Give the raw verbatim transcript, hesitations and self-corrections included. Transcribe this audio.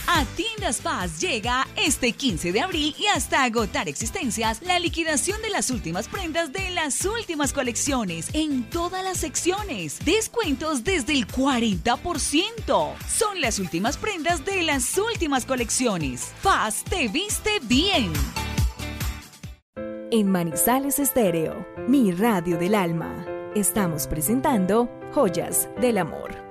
A Tiendas Paz llega este quince de abril y hasta agotar existencias la liquidación de las últimas prendas de las últimas colecciones en todas las secciones. Descuentos desde el cuarenta por ciento. Son las últimas prendas de las últimas colecciones. Paz te viste bien. En Manizales Estéreo, mi radio del alma, estamos presentando Joyas del Amor.